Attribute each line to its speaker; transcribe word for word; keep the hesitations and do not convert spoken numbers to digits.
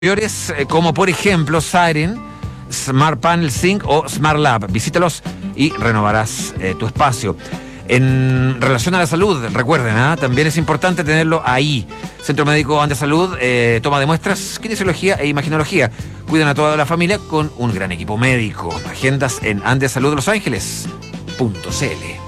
Speaker 1: eh, como por ejemplo Siren, Smart Panel Sync o Smart Lab. Visítalos y renovarás eh, tu espacio. En relación a la salud, recuerden, ¿eh? también es importante tenerlo ahí. Centro Médico Andesalud, eh, toma de muestras, kinesiología e imaginología. Cuidan a toda la familia con un gran equipo médico. Agendas en andesalud los ángeles punto c l.